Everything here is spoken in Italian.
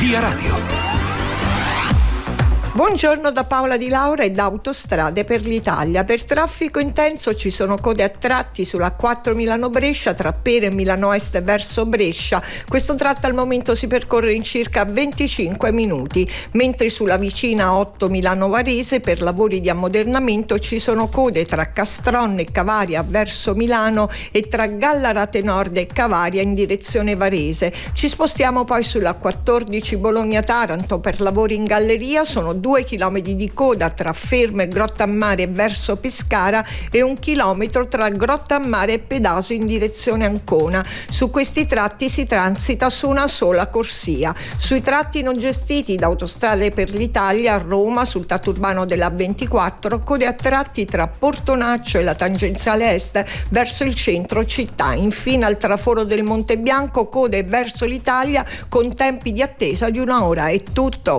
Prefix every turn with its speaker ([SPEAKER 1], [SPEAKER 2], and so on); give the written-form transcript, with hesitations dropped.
[SPEAKER 1] Via Radio.
[SPEAKER 2] Buongiorno da Paola Di Laura e da Autostrade per l'Italia. Per traffico intenso ci sono code a tratti sulla 4 Milano-Brescia tra Pera e Milano Est verso Brescia. Questo tratto al momento si percorre in circa 25 minuti, mentre sulla vicina 8 Milano-Varese per lavori di ammodernamento ci sono code tra Castronne e Cavaria verso Milano e tra Gallarate Nord e Cavaria in direzione Varese. Ci spostiamo poi sulla 14 Bologna-Taranto per lavori in galleria, sono 2 chilometri di coda tra Fermo e Grottammare verso Pescara e 1 chilometro tra Grottammare e Pedaso in direzione Ancona. Su questi tratti si transita su una sola corsia. Sui tratti non gestiti da Autostrade per l'Italia a Roma sul tratto urbano della 24, code a tratti tra Portonaccio e la tangenziale est verso il centro città. Infine al traforo del Monte Bianco code verso l'Italia con tempi di attesa di 1 ora. È tutto.